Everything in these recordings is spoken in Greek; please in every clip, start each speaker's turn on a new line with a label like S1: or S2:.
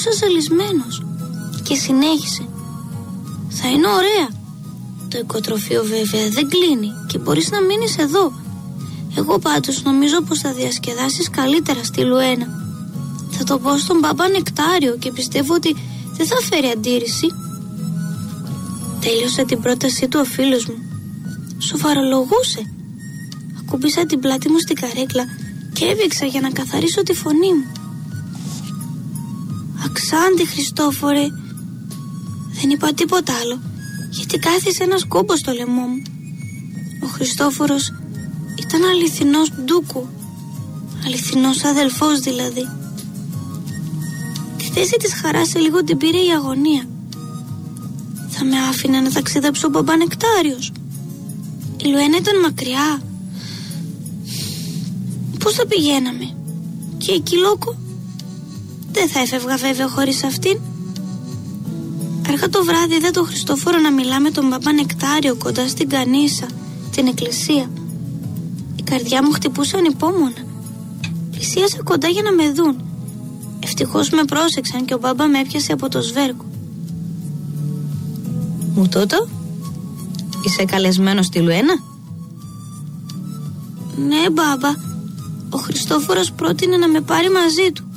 S1: κοιτούσα ζαλισμένος και συνέχισε. Θα είναι ωραία. Το οικοτροφείο βέβαια δεν κλείνει και μπορείς να μείνεις εδώ. Εγώ πάντως νομίζω πως θα διασκεδάσεις καλύτερα στη Λουένα. Θα το πω στον μπαμπά Νεκτάριο και πιστεύω ότι δεν θα φέρει αντίρρηση. Τέλειωσε την πρότασή του ο φίλος μου. Σοβαρολογούσε. Ακούμπησα την πλάτη μου στην καρέκλα και έβηξα για να καθαρίσω τη φωνή μου. Αξάντη Χριστόφορε. Δεν είπα τίποτα άλλο, γιατί κάθισε ένας κόμπος στο λαιμό μου. Ο Χριστόφορος ήταν αληθινός ντούκου. Αληθινός αδελφός δηλαδή. Τη θέση της χαράς σε λίγο την πήρε η αγωνία. Θα με άφηνε να ταξιδέψω ο μπαμπά Νεκτάριος? Η Λουένα ήταν μακριά. Πώς θα πηγαίναμε? Και η Κιλόκο? Δεν θα έφευγα βέβαια χωρίς αυτήν. Αργά το βράδυ είδα τον Χριστόφορο να μιλά με τον μπαμπά Νεκτάριο κοντά στην Κανίσα, την εκκλησία. Η καρδιά μου χτυπούσε ανυπόμονα. Πλησίασα κοντά για να με δουν. Ευτυχώς με πρόσεξαν και ο μπαμπά με έπιασε από το σβέρκο. Μου τούτο, είσαι καλεσμένος στη Λουένα? Ναι μπαμπά, ο Χριστόφορος πρότεινε να με πάρει μαζί του.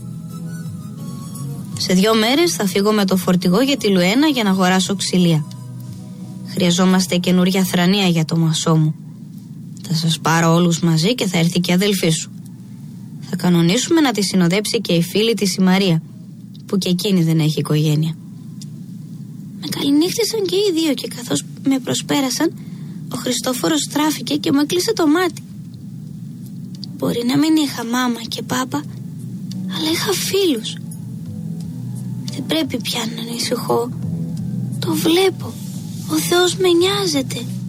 S1: Σε 2 μέρες θα φύγω με το φορτηγό για τη Λουένα για να αγοράσω ξυλία. Χρειαζόμαστε καινούρια θρανία για το μασό μου. Θα σας πάρω όλους μαζί και θα έρθει και η αδελφή σου. Θα κανονίσουμε να τη συνοδέψει και η φίλη της η Μαρία, που και εκείνη δεν έχει οικογένεια. Με καληνύχτησαν και οι δύο και καθώς με προσπέρασαν, ο Χριστόφορος στράφηκε και μου έκλεισε το μάτι. Μπορεί να μην είχα μάμα και πάπα, αλλά είχα φίλους. Δεν πρέπει πια να ανησυχώ. Το βλέπω. Ο Θεός με νοιάζεται.